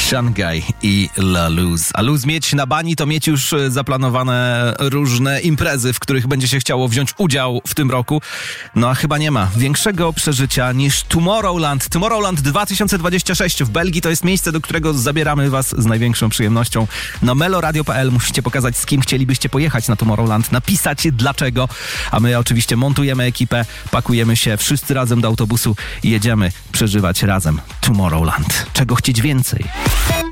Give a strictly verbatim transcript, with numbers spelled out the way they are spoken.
Shanghai i La Luz. A Luz mieć na bani to mieć już zaplanowane różne imprezy, w których będzie się chciało wziąć udział w tym roku. No a chyba nie ma większego przeżycia niż Tomorrowland. Tomorrowland dwa tysiące dwudziesty szósty w Belgii to jest miejsce, do którego zabieramy was z największą przyjemnością. Na meloradio kropka p l musicie pokazać, z kim chcielibyście pojechać na Tomorrowland, napisać dlaczego, a my oczywiście montujemy ekipę, pakujemy się wszyscy razem do autobusu i jedziemy przeżywać razem Tomorrowland. Czego chcieć więcej?